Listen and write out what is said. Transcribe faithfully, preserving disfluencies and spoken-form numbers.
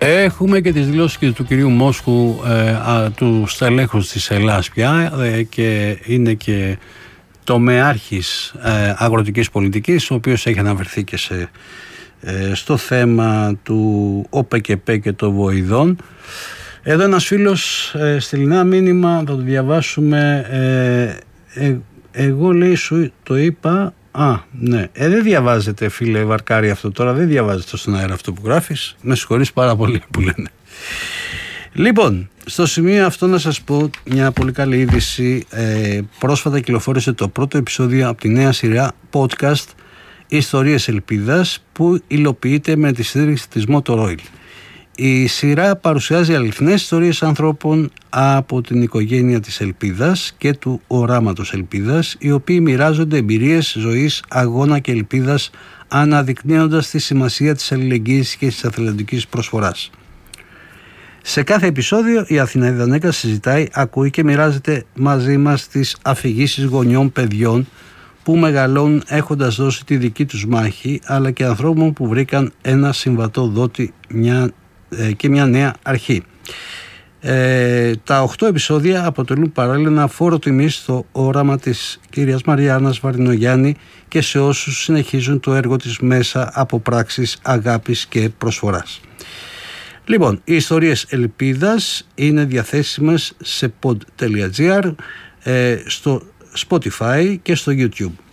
Έχουμε και τις δηλώσεις και του κυρίου Μόσχου, ε, α, του στελέχους της Ελλάς πια, ε, και είναι και τομεάρχης ε, αγροτικής πολιτικής, ο οποίος έχει αναφερθεί και σε, ε, στο θέμα του ΟΠΕΚΕΠΕ και των βοηδών. Εδώ ένας φίλος ε, στείλει ένα μήνυμα, θα το διαβάσουμε. ε, ε, εγώ λέει σου το είπα. Α, ναι. Ε, δεν διαβάζετε, φίλε Βαρκάρη, αυτό τώρα. Δεν διαβάζετε στον αέρα αυτό που γράφεις. Με συγχωρείς πάρα πολύ που λένε. Λοιπόν, στο σημείο αυτό να σας πω μια πολύ καλή είδηση. Ε, πρόσφατα κυκλοφόρησε το πρώτο επεισόδιο από τη νέα σειρά podcast Ιστορίες Ελπίδας, που υλοποιείται με τη στήριξη της Motor Oil. Η σειρά παρουσιάζει αληθινές ιστορίες ανθρώπων από την οικογένεια της Ελπίδας και του οράματος Ελπίδας, οι οποίοι μοιράζονται εμπειρίες ζωής, αγώνα και ελπίδας, αναδεικνύοντας τη σημασία της αλληλεγγύης και της εθελοντικής προσφοράς. Σε κάθε επεισόδιο η Αθηνά Δανέκα συζητάει, ακούει και μοιράζεται μαζί μας τις αφηγήσεις γονιών παιδιών που μεγαλώνουν έχοντας δώσει τη δική τους μάχη, αλλά και ανθρώπων που βρήκαν ένα συμβατό δότη μια, ε, και μια νέα αρχή. Ε, τα οχτώ επεισόδια αποτελούν παράλληλα ένα φόρο τιμής στο όραμα της κυρίας Μαριάννας Βαρδινογιάννη και σε όσους συνεχίζουν το έργο της μέσα από πράξεις αγάπης και προσφοράς. Λοιπόν, οι ιστορίες ελπίδας είναι διαθέσιμες σε pod τελεία gr, ε, στο Spotify και στο YouTube.